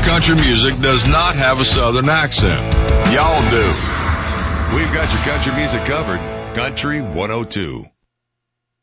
country music does not have a Southern accent. Y'all do. We've got your country music covered. Country 102.